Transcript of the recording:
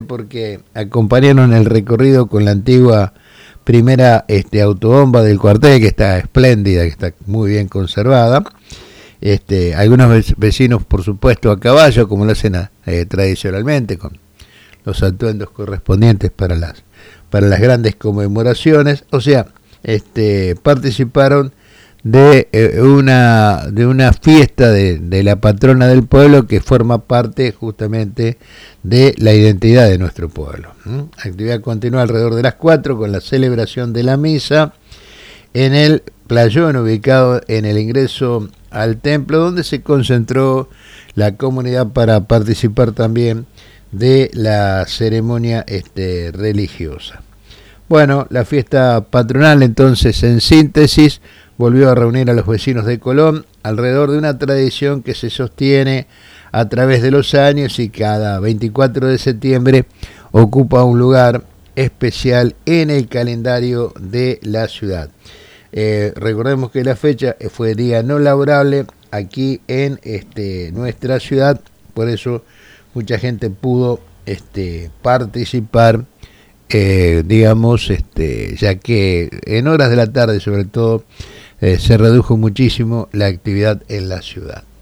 porque acompañaron el recorrido con la antigua primera autobomba del cuartel, que está espléndida, que está muy bien conservada. Algunos vecinos, por supuesto, a caballo, como lo hacen tradicionalmente, con los atuendos correspondientes para las grandes conmemoraciones. O sea, participaron de una fiesta de la patrona del pueblo, que forma parte justamente de la identidad de nuestro pueblo. La actividad continúa alrededor de las 4 con la celebración de la misa en el playón ubicado en el ingreso al templo, donde se concentró la comunidad para participar también de la ceremonia religiosa. Bueno, la fiesta patronal, entonces, en síntesis, volvió a reunir a los vecinos de Colón alrededor de una tradición que se sostiene a través de los años y cada 24 de septiembre ocupa un lugar especial en el calendario de la ciudad. Recordemos que la fecha fue día no laborable aquí en nuestra ciudad, por eso mucha gente pudo participar, ya que en horas de la tarde sobre todo se redujo muchísimo la actividad en la ciudad.